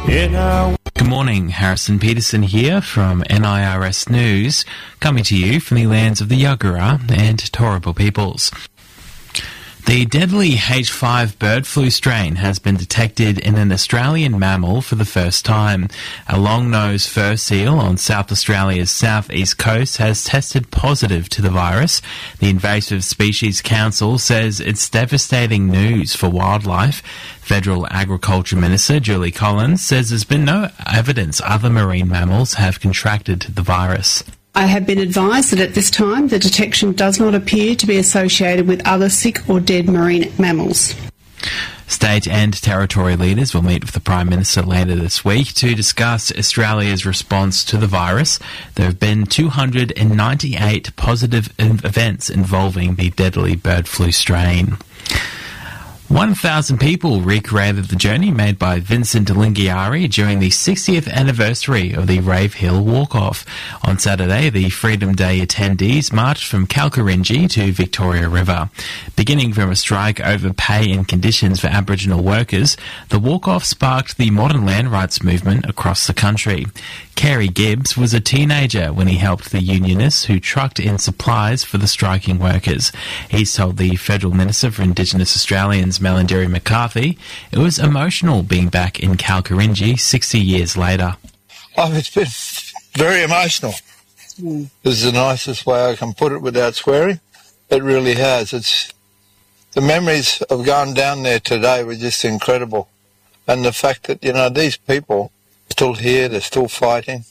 Good morning, Harrison Peterson here from NIRS News, coming to you from the lands of the Yagara and Turrbal peoples. The deadly H5 bird flu strain has been detected in an Australian mammal for the first time. A long-nosed fur seal on South Australia's southeast coast has tested positive to the virus. The Invasive Species Council says it's devastating news for wildlife. Federal Agriculture Minister Julie Collins says there's been no evidence other marine mammals have contracted the virus. I have been advised that at this time the detection does not appear to be associated with other sick or dead marine mammals. State and territory leaders will meet with the Prime Minister later this week to discuss Australia's response to the virus. There have been 298 positive events involving the deadly bird flu strain. 1,000 people recreated the journey made by Vincent Lingiari during the 60th anniversary of the Rave Hill Walk-Off. On Saturday, the Freedom Day attendees marched from Kalkarindji to Victoria River. Beginning from a strike over pay and conditions for Aboriginal workers, the walk-off sparked the modern land rights movement across the country. Kerry Gibbs was a teenager when he helped the unionists who trucked in supplies for the striking workers. He's told the Federal Minister for Indigenous Australians, Melandiri McCarthy, it was emotional being back in Kalkarindji 60 years later. Oh, it's been very emotional. This is the nicest way I can put it without swearing. It really has. It's the memories of going down there today were just incredible. And the fact that, these people are still here, they're still fighting.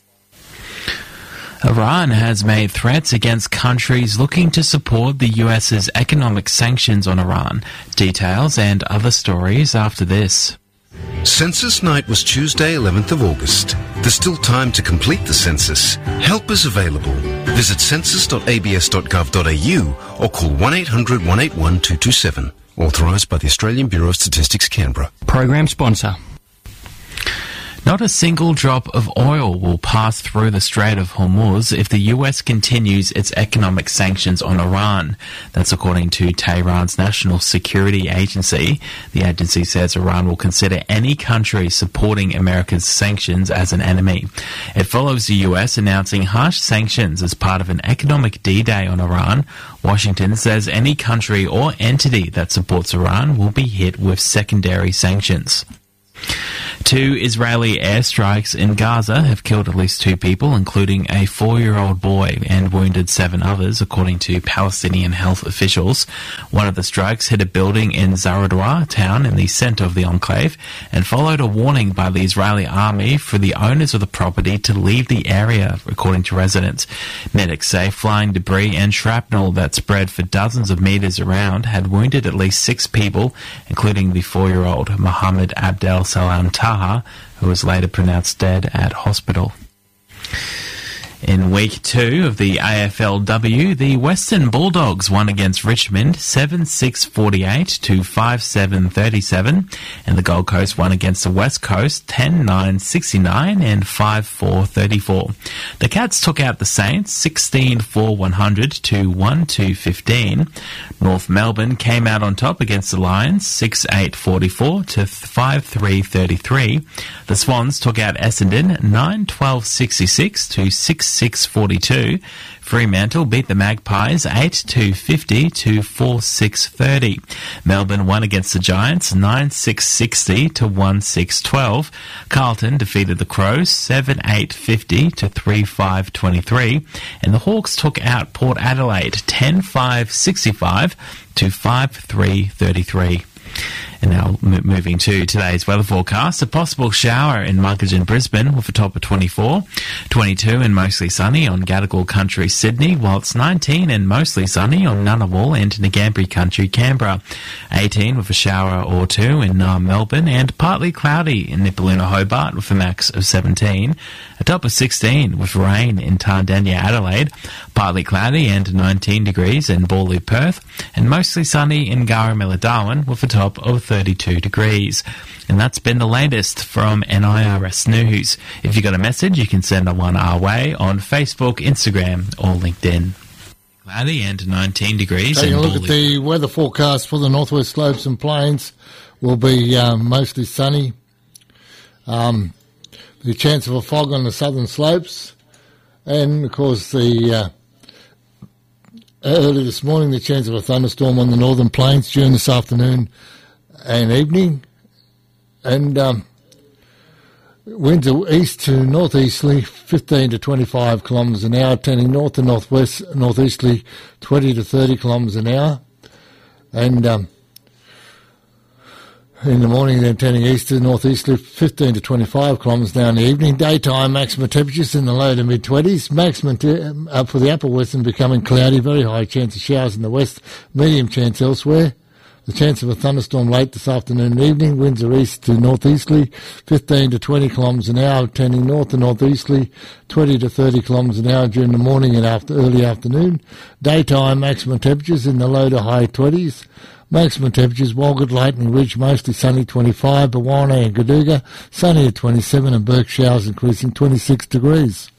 Iran has made threats against countries looking to support the US's economic sanctions on Iran. Details and other stories after this. Census night was Tuesday, 11th of August. There's still time to complete the census. Help is available. Visit census.abs.gov.au or call 1-800-181-227. Authorised by the Australian Bureau of Statistics, Canberra. Program sponsor. Not a single drop of oil will pass through the Strait of Hormuz if the US continues its economic sanctions on Iran. That's according to Tehran's National Security Agency. The agency says Iran will consider any country supporting America's sanctions as an enemy. It follows the US announcing harsh sanctions as part of an economic D-Day on Iran. Washington says any country or entity that supports Iran will be hit with secondary sanctions. 2 Israeli airstrikes in Gaza have killed at least 2 people, including a 4-year-old boy, and wounded 7 others, according to Palestinian health officials. One of the strikes hit a building in Zaradwa town in the centre of the enclave and followed a warning by the Israeli army for the owners of the property to leave the area, according to residents. Medics say flying debris and shrapnel that spread for dozens of metres around had wounded at least 6 people, including the 4-year-old Mohammed Abdel Salam Taha, who was later pronounced dead at hospital. In Week 2 of the AFLW, the Western Bulldogs won against Richmond 7-6-48 to 5-7-37, and the Gold Coast won against the West Coast 10-9-69 and 5-4-34. The Cats took out the Saints 16-4-100 to 1-2-15. North Melbourne came out on top against the Lions 6-8-44 to 5-3-33. The Swans took out Essendon 9-12-66 to 6-6-42. Fremantle beat the Magpies 8-2-50 to 4-6-30. Melbourne won against the Giants 9-6-60 to 1-6-12. Carlton defeated the Crows 7-8-50 to 3-5-23. And the Hawks took out Port Adelaide 10-5-65 to 5-3-33. And now moving to today's weather forecast. A possible shower in Muggeridge and Brisbane with a top of 24. 22 and mostly sunny on Gadigal Country, Sydney, while it's 19 and mostly sunny on Ngunnawal and Ngambri Country, Canberra. 18 with a shower or 2 in Melbourne, and partly cloudy in Nipaluna, Hobart with a max of 17. A top of 16 with rain in Tardania, Adelaide. Partly cloudy and 19 degrees in Bawley, Perth, and mostly sunny in Garamilla, Darwin with a top of 32 degrees. And that's been the latest from NIRS News. If you got a message, you can send one our way on Facebook, Instagram or LinkedIn. Cloudy and 19 degrees. Taking a look at the weather forecast for the Northwest Slopes and Plains, will be mostly sunny. the chance of a fog on the southern slopes, and of course the early this morning the chance of a thunderstorm on the northern plains during this afternoon and evening, and winds are east to northeasterly 15 to 25 kilometres an hour, turning north to northeasterly 20 to 30 kilometres an hour, and in the morning then turning east to northeasterly 15 to 25 kilometres an hour in the evening. Daytime maximum temperatures in the low to mid-20s. Maximum for the upper western becoming cloudy, very high chance of showers in the west, medium chance elsewhere. The chance of a thunderstorm late this afternoon and evening. Winds are east to northeasterly 15 to 20 kilometres an hour, turning north to northeasterly 20 to 30 kilometres an hour during the morning and early afternoon. Daytime maximum temperatures in the low to high 20s. Maximum temperatures, Walgett, Lightning Ridge, mostly sunny 25, Bawana and Gaduga, sunny at 27, and Burke showers increasing 26 degrees.